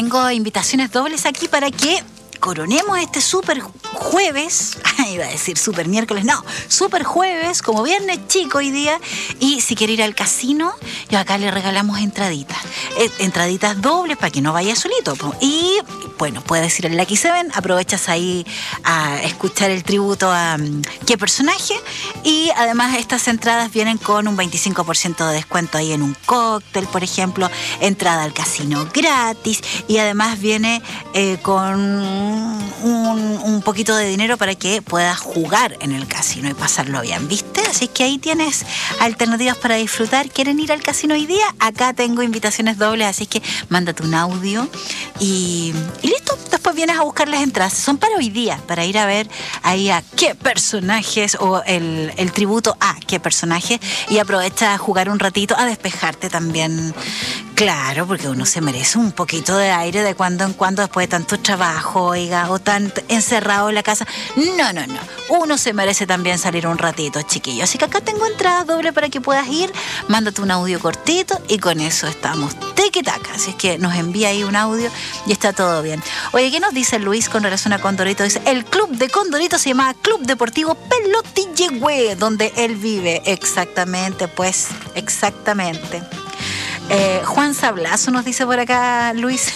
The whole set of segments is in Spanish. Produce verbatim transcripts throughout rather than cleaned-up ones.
tengo invitaciones dobles aquí para que coronemos este super jueves, iba a decir super miércoles, no, super jueves, como viernes chico hoy día, y si quiere ir al casino, yo acá le regalamos entraditas, eh, entraditas dobles para que no vaya solito, po. Y bueno, puedes ir al Lucky Seven, aprovechas ahí a escuchar el tributo a um, qué personaje, y además estas entradas vienen con un veinticinco por ciento de descuento ahí en un cóctel, por ejemplo, entrada al casino gratis, y además viene eh, con Un, un poquito de dinero para que puedas jugar en el casino y pasarlo bien, ¿viste? Así que ahí tienes alternativas para disfrutar. ¿Quieren ir al casino hoy día? Acá tengo invitaciones dobles, así que mándate un audio y, y listo. Después vienes a buscar las entradas. Son para hoy día, para ir a ver ahí a qué personajes o el, el tributo a qué personaje, y aprovecha a jugar un ratito, a despejarte también. Claro, porque uno se merece un poquito de aire de cuando en cuando después de tanto trabajo, oiga, o tan encerrado en la casa. No, no, no. Uno se merece también salir un ratito, chiquillo. Así que acá tengo entrada doble para que puedas ir. Mándate un audio cortito y con eso estamos tequetaca. Así es que nos envía ahí un audio y está todo bien. Oye, ¿qué nos dice Luis con relación a Condorito? Dice, el club de Condorito se llama Club Deportivo Pelotillehue, donde él vive. Exactamente, pues, exactamente. Eh, Juan Sablazo nos dice por acá, Luis.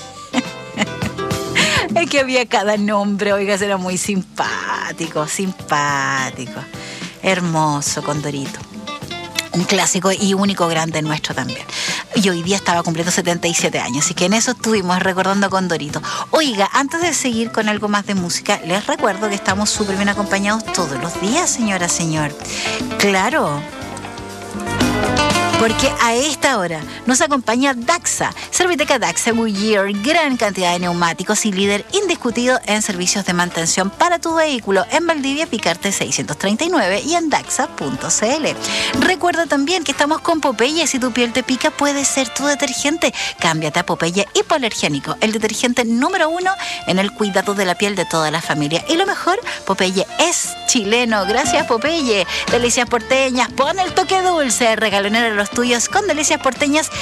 Es que había cada nombre, oiga, era muy simpático, simpático. Hermoso, Condorito. Un clásico y único grande nuestro también. Y hoy día estaba cumpliendo setenta y siete años, así que en eso estuvimos recordando a Condorito. Oiga, antes de seguir con algo más de música, les recuerdo que estamos súper bien acompañados todos los días, señora, señor. Claro. Porque a esta hora nos acompaña Daxa, Serviteca Daxa Goodyear, gran cantidad de neumáticos y líder indiscutido en servicios de mantención para tu vehículo en Valdivia, Picarte seiscientos treinta y nueve y en daxa punto c l. Recuerda también que estamos con Popeye. Si tu piel te pica, puede ser tu detergente. Cámbiate a Popeye Hipoalergénico, el detergente número uno en el cuidado de la piel de toda la familia. Y lo mejor, Popeye es chileno. Gracias, Popeye. Delicias porteñas, pon el toque dulce, regalonera a los tuyos con delicias porteñas